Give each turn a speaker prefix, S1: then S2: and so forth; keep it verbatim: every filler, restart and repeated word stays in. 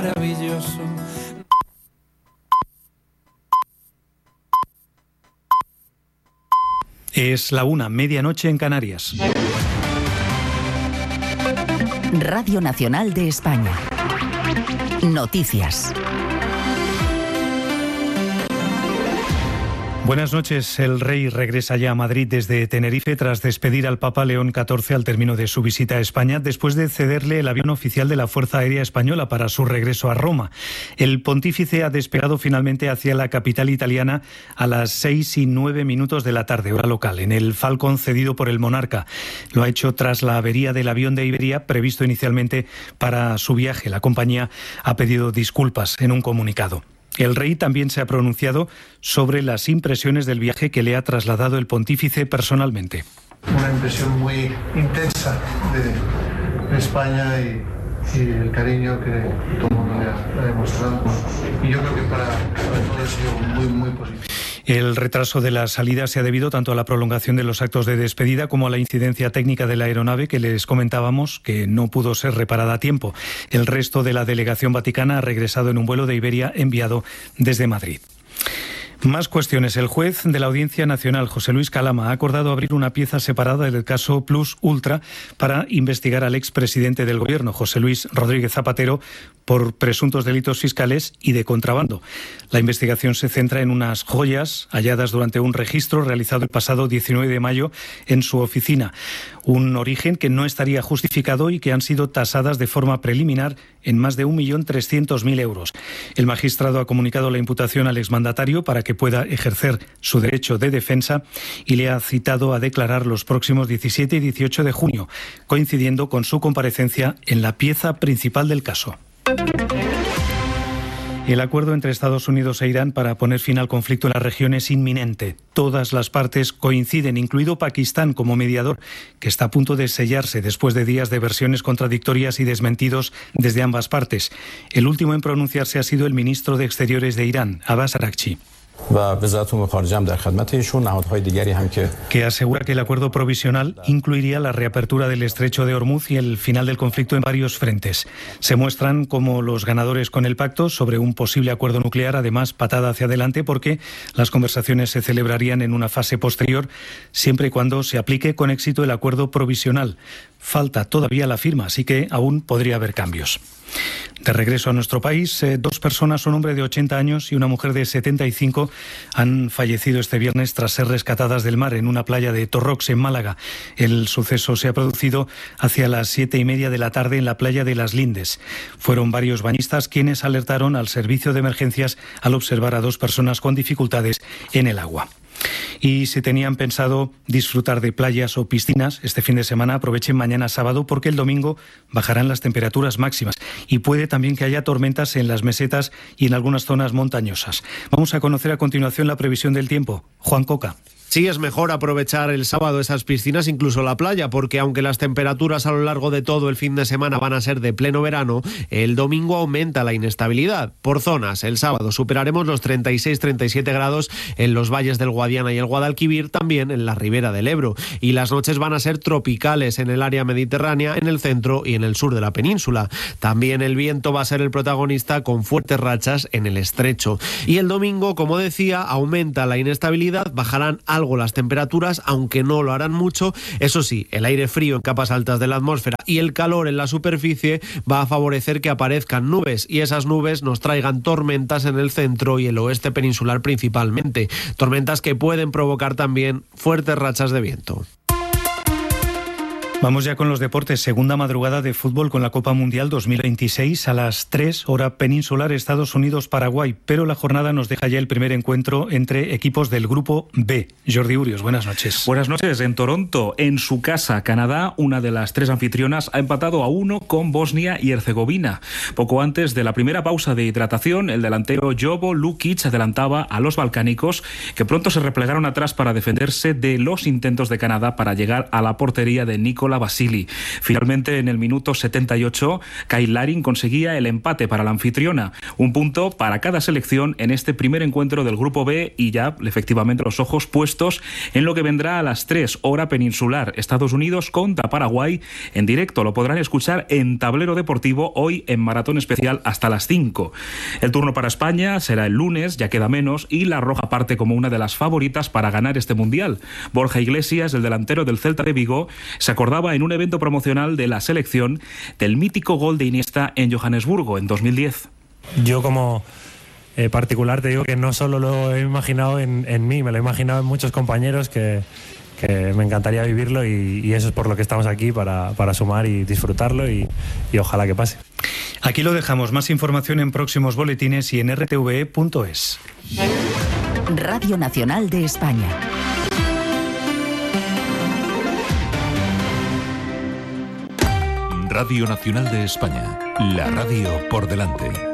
S1: maravilloso.
S2: Es la una, medianoche en Canarias.
S3: Radio Nacional de España. Noticias.
S2: Buenas noches. El rey regresa ya a Madrid desde Tenerife tras despedir al Papa León catorce al término de su visita a España, después de cederle el avión oficial de la Fuerza Aérea Española para su regreso a Roma. El pontífice ha despegado finalmente hacia la capital italiana a las seis y nueve minutos de la tarde, hora local, en el Falcon cedido por el monarca. Lo ha hecho tras la avería del avión de Iberia, previsto inicialmente para su viaje. La compañía ha pedido disculpas en un comunicado. El rey también se ha pronunciado sobre las impresiones del viaje que le ha trasladado el pontífice personalmente.
S4: Una impresión muy intensa de, de España y, y el cariño que todo el mundo le ha, le ha demostrado. Y yo creo que para, para todos ha sido muy, muy positivo.
S2: El retraso de la salida se ha debido tanto a la prolongación de los actos de despedida como a la incidencia técnica de la aeronave que les comentábamos que no pudo ser reparada a tiempo. El resto de la delegación vaticana ha regresado en un vuelo de Iberia enviado desde Madrid. Más cuestiones. El juez de la Audiencia Nacional, José Luis Calama, ha acordado abrir una pieza separada del caso Plus Ultra para investigar al expresidente del Gobierno, José Luis Rodríguez Zapatero, por presuntos delitos fiscales y de contrabando. La investigación se centra en unas joyas halladas durante un registro realizado el pasado diecinueve de mayo en su oficina. Un origen que no estaría justificado y que han sido tasadas de forma preliminar en más de un millón trescientos mil euros. El magistrado ha comunicado la imputación al exmandatario para que pueda ejercer su derecho de defensa y le ha citado a declarar los próximos diecisiete y dieciocho de junio, coincidiendo con su comparecencia en la pieza principal del caso. El acuerdo entre Estados Unidos e Irán para poner fin al conflicto en la región es inminente. Todas las partes coinciden, incluido Pakistán como mediador, que está a punto de sellarse después de días de versiones contradictorias y desmentidos desde ambas partes. El último en pronunciarse ha sido el ministro de Exteriores de Irán, Abbas Araghchi, que asegura que el acuerdo provisional incluiría la reapertura del estrecho de Hormuz y el final del conflicto en varios frentes. Se muestran como los ganadores con el pacto sobre un posible acuerdo nuclear, además patada hacia adelante porque las conversaciones se celebrarían en una fase posterior, siempre y cuando se aplique con éxito el acuerdo provisional. Falta todavía la firma, así que aún podría haber cambios. De regreso a nuestro país, eh, dos personas, un hombre de ochenta años y una mujer de setenta y cinco, han fallecido este viernes tras ser rescatadas del mar en una playa de Torrox, en Málaga. El suceso se ha producido hacia las siete y media de la tarde en la playa de Las Lindes. Fueron varios bañistas quienes alertaron al servicio de emergencias al observar a dos personas con dificultades en el agua. Y si tenían pensado disfrutar de playas o piscinas este fin de semana, aprovechen mañana sábado porque el domingo bajarán las temperaturas máximas y puede también que haya tormentas en las mesetas y en algunas zonas montañosas. Vamos a conocer a continuación la previsión del tiempo. Juan Coca.
S5: Sí, es mejor aprovechar el sábado esas piscinas, incluso la playa, porque aunque las temperaturas a lo largo de todo el fin de semana van a ser de pleno verano, el domingo aumenta la inestabilidad. Por zonas, el sábado superaremos los treinta y seis a treinta y siete grados en los valles del Guadiana y el Guadalquivir, también en la ribera del Ebro. Y las noches van a ser tropicales en el área mediterránea, en el centro y en el sur de la península. También el viento va a ser el protagonista con fuertes rachas en el estrecho. Y el domingo, como decía, aumenta la inestabilidad, bajarán algo las temperaturas, aunque no lo harán mucho. Eso sí, el aire frío en capas altas de la atmósfera y el calor en la superficie va a favorecer que aparezcan nubes y esas nubes nos traigan tormentas en el centro y el oeste peninsular principalmente. Tormentas que pueden provocar también fuertes rachas de viento.
S2: Vamos ya con los deportes. Segunda madrugada de fútbol con la Copa Mundial dos mil veintiséis a las tres, hora peninsular, Estados Unidos-Paraguay. Pero la jornada nos deja ya el primer encuentro entre equipos del Grupo B. Jordi Urios, buenas noches.
S6: Buenas noches. En Toronto, en su casa, Canadá, una de las tres anfitrionas, ha empatado a uno con Bosnia y Herzegovina. Poco antes de la primera pausa de hidratación, el delantero Jovo Lukic adelantaba a los balcánicos, que pronto se replegaron atrás para defenderse de los intentos de Canadá para llegar a la portería de Nikola Carola Basili. Finalmente, en el minuto setenta y ocho, Kyle Larin conseguía el empate para la anfitriona. Un punto para cada selección en este primer encuentro del Grupo B y ya, efectivamente, los ojos puestos en lo que vendrá a las tres, hora peninsular. Estados Unidos contra Paraguay en directo. Lo podrán escuchar en Tablero Deportivo hoy en Maratón Especial hasta las cinco. El turno para España será el lunes, ya queda menos, y la Roja parte como una de las favoritas para ganar este Mundial. Borja Iglesias, el delantero del Celta de Vigo, se acordaba en un evento promocional de la selección del mítico gol de Iniesta en Johannesburgo en dos mil diez.
S1: Yo como eh, particular te digo que no solo lo he imaginado en, en mí, me lo he imaginado en muchos compañeros que, que me encantaría vivirlo y, y eso es por lo que estamos aquí, para, para sumar y disfrutarlo y, y ojalá que pase.
S2: Aquí lo dejamos. Más información en próximos boletines y en r t v e punto es.
S3: Radio Nacional de España.
S7: Radio Nacional de España, la radio por delante.